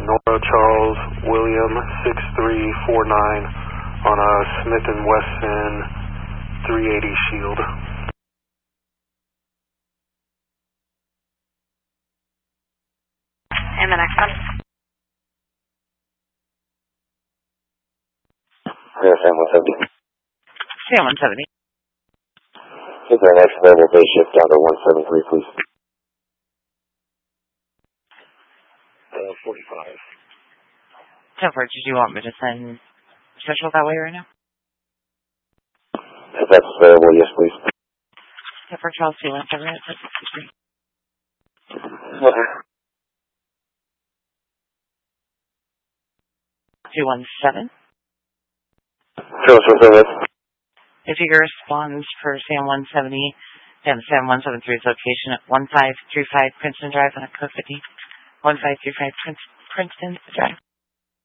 Nora Charles William 6349 on a Smith & Wesson 380 Shield. And the next one. Sam 170. Sam 170. Take our next available day shift down to 173, please. 45. Topher, did you want me to send special that way right now? If that's available, yes, please. Topher Charles 217 at 663. Okay. 217. Charles, what's over? If you responds for Sam 170, then Sam 173's location at 1535 Princeton Drive on a code 50. 1535 Princeton Drive.